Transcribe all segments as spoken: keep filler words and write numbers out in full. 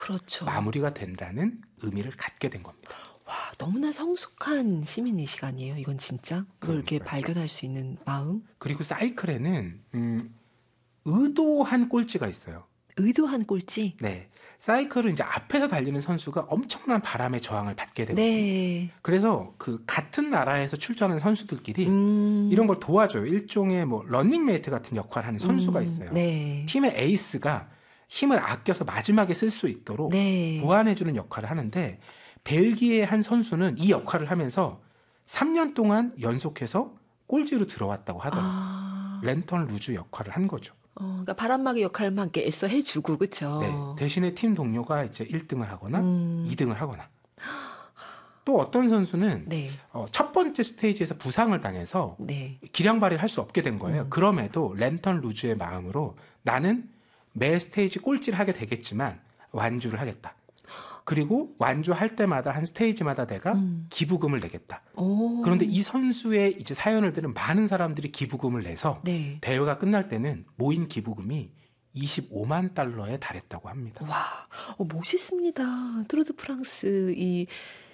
그렇죠. 마무리가 된다는 의미를 갖게 된 겁니다. 와, 너무나 성숙한 시민의식 아니에요? 이건 진짜? 그걸 이렇게 그러니까요. 발견할 수 있는 마음? 그리고 사이클에는 음, 의도한 꼴찌가 있어요. 의도한 꼴찌? 네. 사이클은 이제 앞에서 달리는 선수가 엄청난 바람의 저항을 받게 되거든요. 네. 그래서 그 같은 나라에서 출전하는 선수들끼리 음, 이런 걸 도와줘요. 일종의 뭐 런닝메이트 같은 역할을 하는 선수가 음, 있어요. 네. 팀의 에이스가 힘을 아껴서 마지막에 쓸 수 있도록 네. 보완해주는 역할을 하는데 벨기에의 한 선수는 이 역할을 하면서 삼 년 동안 연속해서 꼴찌로 들어왔다고 하더라고요. 아, 랜턴 루즈 역할을 한 거죠. 어, 그러니까 바람막이 역할만 이렇게 애써 해주고, 그쵸? 네, 대신에 팀 동료가 이제 일 등을 하거나 음, 이 등을 하거나 또 어떤 선수는 네. 어, 첫 번째 스테이지에서 부상을 당해서 네. 기량 발휘를 할 수 없게 된 거예요. 음. 그럼에도 랜턴 루즈의 마음으로 나는 매 스테이지 꼴찌를 하게 되겠지만 완주를 하겠다. 그리고 완주할 때마다 한 스테이지마다 내가 음. 기부금을 내겠다. 오. 그런데 이 선수의 이제 사연을 들은 많은 사람들이 기부금을 내서 네. 대회가 끝날 때는 모인 기부금이 이십오만 달러에 달했다고 합니다. 와, 어, 멋있습니다. 트루드 프랑스 이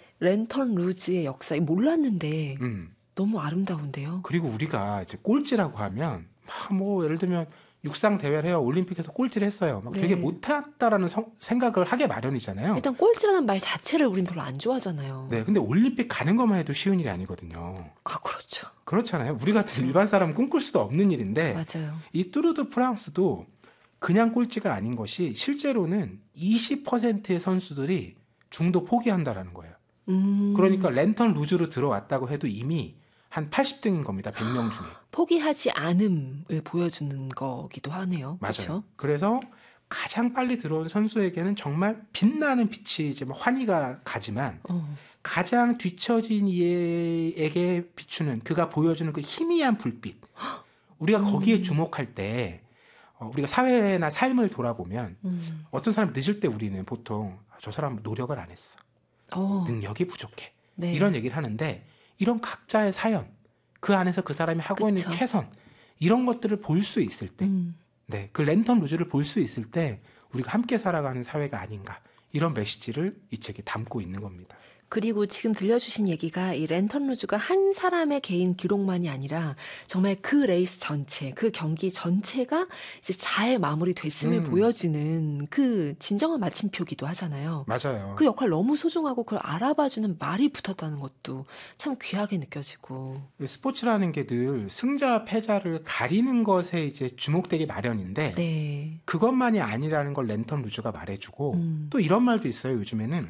랜턴 루즈의 역사 몰랐는데 음. 너무 아름다운데요. 그리고 우리가 이제 꼴찌라고 하면 막 뭐 예를 들면 육상 대회를 해요. 올림픽에서 꼴찌를 했어요. 막 네. 되게 못했다라는 성- 생각을 하게 마련이잖아요. 일단 꼴찌라는 말 자체를 우린 별로 안 좋아하잖아요. 네, 근데 올림픽 가는 것만 해도 쉬운 일이 아니거든요. 아, 그렇죠. 그렇잖아요. 우리 같은 일반 사람은 꿈꿀 수도 없는 일인데 맞아요. 이 뚜르드 프랑스도 그냥 꼴찌가 아닌 것이 실제로는 이십 퍼센트의 선수들이 중도 포기한다라는 거예요. 음, 그러니까 랜턴 루즈로 들어왔다고 해도 이미 한 팔십 등인 겁니다. 백 명 중에. 포기하지 않음을 보여주는 거기도 하네요. 맞아요. 그렇죠? 그래서 가장 빨리 들어온 선수에게는 정말 빛나는 빛이 이제 뭐 환희가 가지만 어, 가장 뒤처진 이에게 비추는 그가 보여주는 그 희미한 불빛. 우리가 거기에 주목할 때 어, 우리가 사회나 삶을 돌아보면 음, 어떤 사람 늦을 때 우리는 보통 저 사람 노력을 안 했어. 어, 능력이 부족해. 네. 이런 얘기를 하는데 이런 각자의 사연, 그 안에서 그 사람이 하고 그쵸. 있는 최선 이런 것들을 볼 수 있을 때 음, 네, 그 랜턴 루즈를 볼 수 있을 때 우리가 함께 살아가는 사회가 아닌가 이런 메시지를 이 책이 담고 있는 겁니다. 그리고 지금 들려주신 얘기가 이 랜턴 루즈가 한 사람의 개인 기록만이 아니라 정말 그 레이스 전체, 그 경기 전체가 이제 잘 마무리됐음을 음. 보여주는 그 진정한 마침표기도 하잖아요. 맞아요. 그 역할 너무 소중하고 그걸 알아봐주는 말이 붙었다는 것도 참 귀하게 느껴지고. 스포츠라는 게 늘 승자와 패자를 가리는 것에 이제 주목되기 마련인데 네. 그것만이 아니라는 걸 랜턴 루즈가 말해주고 음. 또 이런 말도 있어요. 요즘에는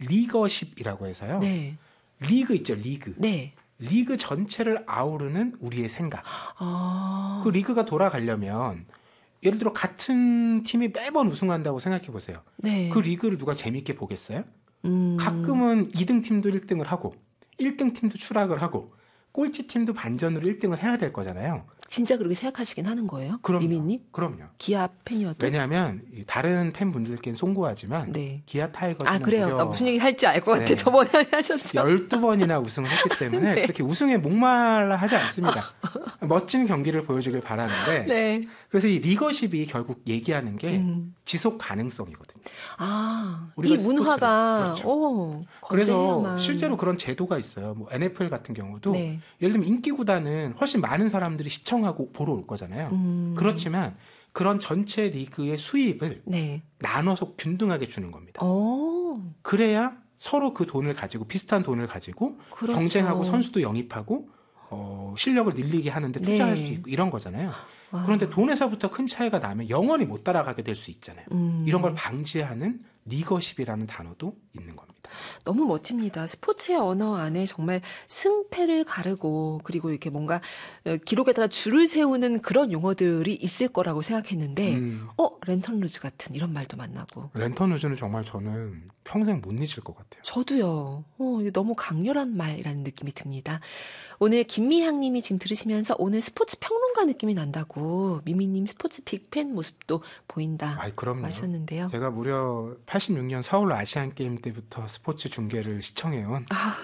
리거십이라고 해서요. 네. 리그 있죠, 리그. 네. 리그 전체를 아우르는 우리의 생각. 아. 그 리그가 돌아가려면 예를 들어 같은 팀이 매번 우승한다고 생각해 보세요. 네. 그 리그를 누가 재밌게 보겠어요? 음. 가끔은 이 등 팀도 일 등을 하고 일 등 팀도 추락을 하고 꼴찌 팀도 반전으로 일 등을 해야 될 거잖아요. 진짜 그렇게 생각하시긴 하는 거예요? 그럼요. 미미님? 그럼요. 기아 팬이어도? 왜냐하면 이 다른 팬분들께는 송구하지만 네. 기아 타이거즈는 아, 그래요? 무려 나 무슨 얘기 할지 알 것 같아. 네. 저번에 하셨죠? 열두 번이나 우승을 했기 때문에 네. 그렇게 우승에 목말라 하지 않습니다. 멋진 경기를 보여주길 바라는데 네. 그래서 이 리거십이 결국 얘기하는 게 음. 지속 가능성이거든요. 아, 우리가 이 문화가, 스포츠를, 그렇죠. 오, 그래서 건재해야만. 실제로 그런 제도가 있어요. 뭐 엔에프엘 같은 경우도 네. 예를 들면 인기 구단은 훨씬 많은 사람들이 시청하고 보러 올 거잖아요. 음. 그렇지만 그런 전체 리그의 수입을 네. 나눠서 균등하게 주는 겁니다. 오, 그래야 서로 그 돈을 가지고 비슷한 돈을 가지고 그렇죠. 경쟁하고 선수도 영입하고 어, 실력을 늘리게 하는데 투자할 네. 수 있고 이런 거잖아요. 와. 그런데 돈에서부터 큰 차이가 나면 영원히 못 따라가게 될 수 있잖아요. 음. 이런 걸 방지하는 리거십이라는 단어도 있는 겁니다. 너무 멋집니다. 스포츠의 언어 안에 정말 승패를 가르고 그리고 이렇게 뭔가 어, 기록에다가 줄을 세우는 그런 용어들이 있을 거라고 생각했는데 음, 어? 랜턴 루즈 같은 이런 말도 만나고 랜턴 우즈는 정말 저는 평생 못 잊을 것 같아요. 저도요. 어, 이게 너무 강렬한 말이라는 느낌이 듭니다. 오늘 김미향 님이 지금 들으시면서 오늘 스포츠 평론가 느낌이 난다고 미미님 스포츠 빅팬 모습도 보인다 아이, 그럼요. 하셨는데요. 제가 무려 팔십육 년 서울 아시안 게임 때부터 스포츠 중계를 시청해온 아,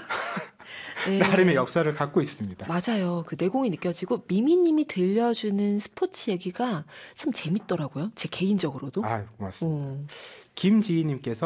네. 나름의 역사를 갖고 있습니다. 맞아요. 그 내공이 느껴지고 미미님이 들려주는 스포츠 얘기가 참 재밌더라고요. 제 개인적으로도. 아, 고맙습니다. 어. 김지희님께서